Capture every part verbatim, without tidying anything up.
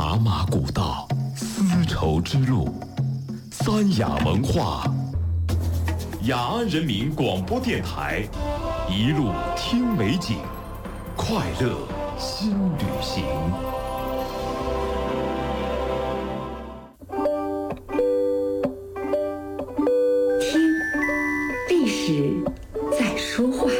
茶马古道，丝绸之路，三雅文化。雅安人民广播电台，一路听美景，快乐新旅行。 听，历史在说话。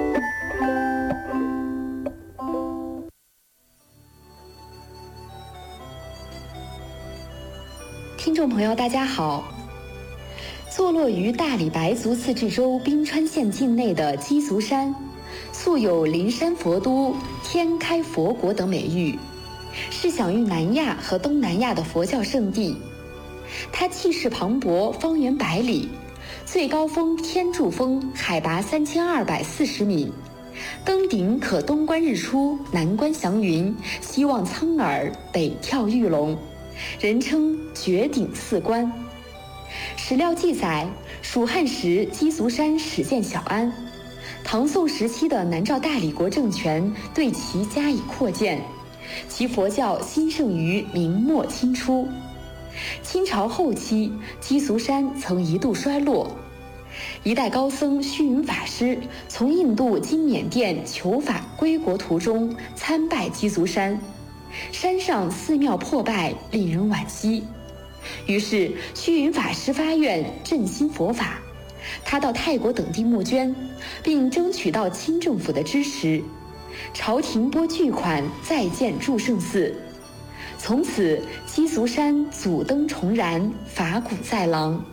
听众朋友，大家好。坐落于大理白族自治州宾川县境内的鸡足山，素有灵山佛都、天开佛国等美誉，是享誉南亚和东南亚的佛教圣地。它气势磅礴，方圆百里，最高峰天柱峰海拔三千二百四十米，登顶可东观日出，南观祥云，西望苍耳，北眺玉龙，人称绝顶四观。史料记载，蜀汉时鸡足山始建小安，唐宋时期的南诏大理国政权对其加以扩建，其佛教兴盛于明末清初。清朝后期，鸡足山曾一度衰落，一代高僧虚云法师从印度经缅甸求法归国途中参拜鸡足山，山上寺庙破败，令人惋惜。于是虚云法师发愿振兴佛法，他到泰国等地募捐，并争取到清政府的支持，朝廷拨巨款再建祝圣寺。从此鸡足山祖灯重燃，法鼓在廊。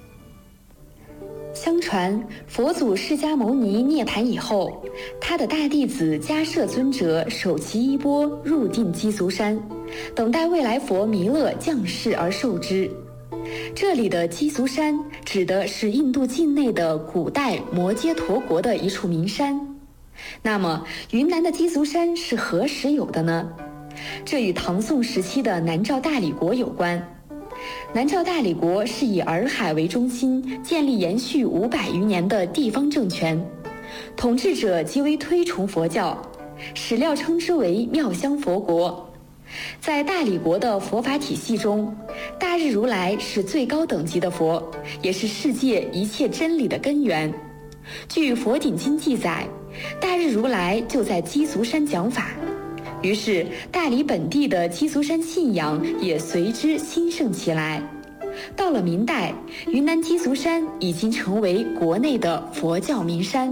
相传佛祖释迦牟尼涅槃以后，他的大弟子迦摄尊者手持衣钵入定鸡足山，等待未来佛弥勒降世而受之。这里的鸡足山指的是印度境内的古代摩揭陀国的一处名山。那么云南的鸡足山是何时有的呢？这与唐宋时期的南诏大理国有关。南诏大理国是以洱海为中心建立延续五百余年的地方政权，统治者极为推崇佛教，史料称之为妙香佛国。在大理国的佛法体系中，大日如来是最高等级的佛，也是世界一切真理的根源。据《佛顶经》记载，大日如来就在鸡足山讲法，于是大理本地的鸡足山信仰也随之兴盛起来。到了明代，云南鸡足山已经成为国内的佛教名山。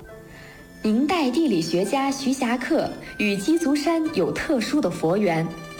明代地理学家徐霞客与鸡足山有特殊的佛缘，